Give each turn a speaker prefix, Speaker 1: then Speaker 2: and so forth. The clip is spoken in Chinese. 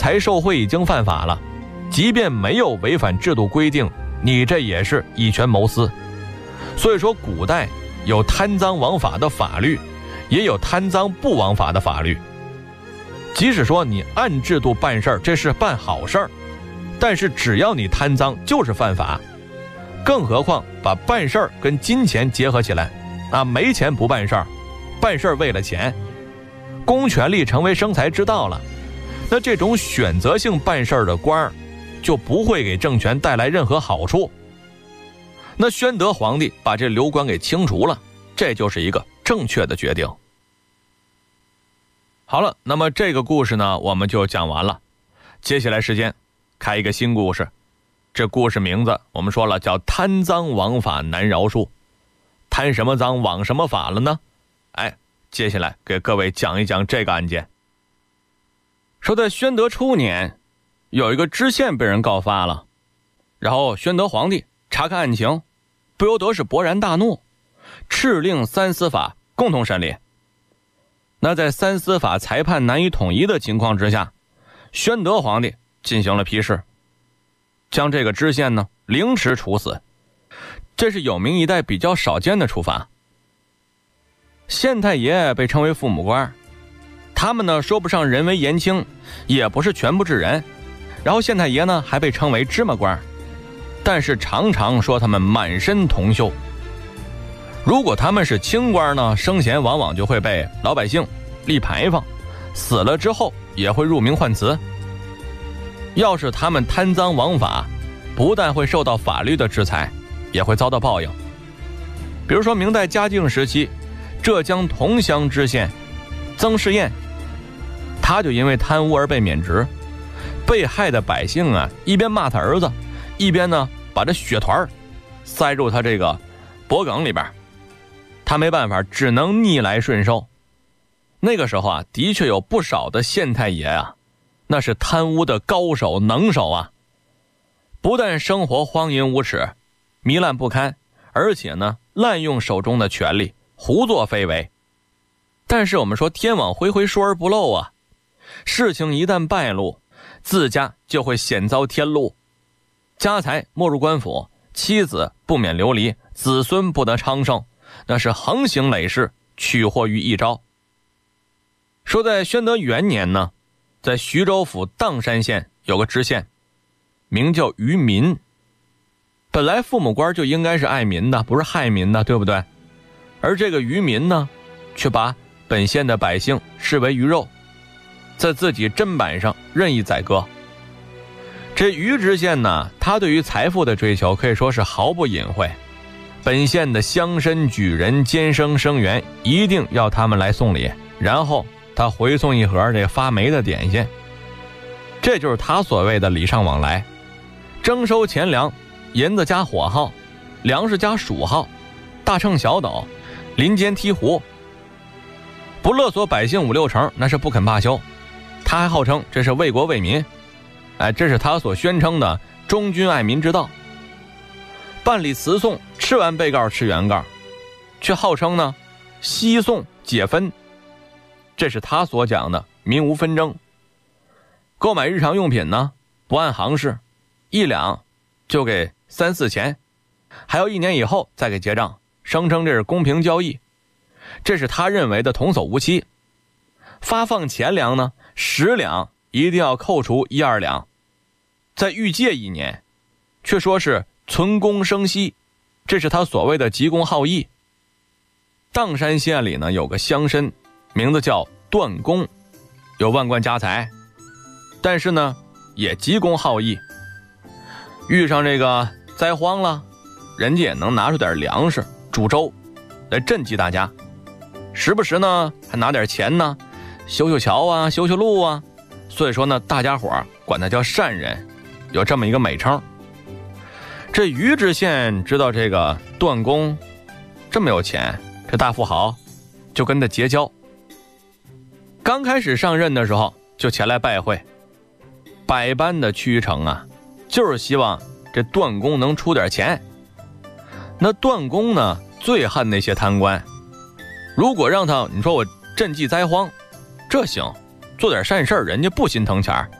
Speaker 1: 财受贿已经犯法了，即便没有违反制度规定，你这也是以权谋私。所以说古代有贪赃枉法的法律，也有贪赃不枉法的法律。即使说你按制度办事儿，这是办好事儿，但是只要你贪赃就是犯法。更何况把办事儿跟金钱结合起来啊，没钱不办事儿，办事儿为了钱，公权力成为生财之道了，那这种选择性办事儿的官儿就不会给政权带来任何好处。那宣德皇帝把这流官给清除了，这就是一个正确的决定。好了，那么这个故事呢我们就讲完了，接下来时间开一个新故事。这故事名字我们说了叫贪赃枉法难饶恕，贪什么赃枉什么法了呢？接下来给各位讲一讲这个案件。说在宣德初年，有一个知县被人告发了，然后宣德皇帝查看案情，不由得是勃然大怒，敕令三司法共同审理。那在三司法裁判难以统一的情况之下，宣德皇帝进行了批示，将这个知县呢凌迟处死，这是有明一代比较少见的处罚。县太爷被称为父母官，他们呢说不上人为言轻，也不是全部治人，然后县太爷呢还被称为芝麻官，但是常常说他们满身铜锈。如果他们是清官呢，生前往往就会被老百姓立牌坊，死了之后也会入名换词。要是他们贪赃枉法，不但会受到法律的制裁，也会遭到报应。比如说明代嘉靖时期，浙江桐乡知县曾世彦，他就因为贪污而被免职。被害的百姓啊，一边骂他儿子，一边呢把这血团塞入他这个脖梗里边，他没办法，只能逆来顺受。那个时候啊，的确有不少的县太爷啊，那是贪污的高手能手啊，不但生活荒淫无耻糜烂不堪，而且呢滥用手中的权力，胡作非为。但是我们说天网恢恢，疏而不漏啊，事情一旦败露，自家就会险遭天路，家财没入官府，妻子不免流离，子孙不得昌盛，那是横行累世，取获于一朝。说在宣德元年呢，在徐州府砀山县有个知县，名叫于民。本来父母官就应该是爱民的，不是害民的，对不对？而这个于民呢，却把本县的百姓视为鱼肉，在自己砧板上任意宰割。这于知县呢，他对于财富的追求可以说是毫不隐晦，本县的乡绅举人监生生员一定要他们来送礼，然后他回送一盒这发霉的点心，这就是他所谓的礼尚往来。征收钱粮，银子加火耗，粮食加黍耗，大秤小斗，林间梯湖，不勒索百姓五六成，那是不肯罢休。他还号称这是为国为民，这是他所宣称的忠君爱民之道。办理辞讼，吃完被告吃原告，却号称呢西讼解分，这是他所讲的民无纷争。购买日常用品呢，不按行市，1两就给3、4钱，还要1年以后再给结账，声称这是公平交易，这是他认为的童叟无欺。发放钱粮呢，10两一定要扣除1、2两，再预借1年，却说是存公生息，这是他所谓的急公好义。砀山县里呢有个乡绅，名字叫段公，有万贯家财，但是呢也急公好义，遇上这个灾荒了，人家也能拿出点粮食煮粥来赈济大家，时不时呢还拿点钱呢修修桥啊，修修路啊，所以说呢大家伙管他叫善人，有这么一个美称。这于知县知道这个段公这么有钱，这大富豪，就跟他结交。刚开始上任的时候就前来拜会，百般的屈诚啊，就是希望这段公能出点钱。那段公呢最恨那些贪官，如果让他你说我赈济灾荒，这行，做点善事人家不心疼钱，